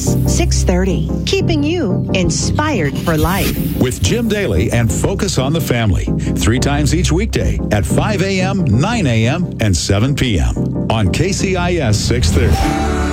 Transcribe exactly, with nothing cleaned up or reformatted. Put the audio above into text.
S six thirty, keeping you inspired for life. With Jim Daly and Focus on the Family, three times each weekday at five a.m., nine a.m., and seven p.m. on K C I S six thirty.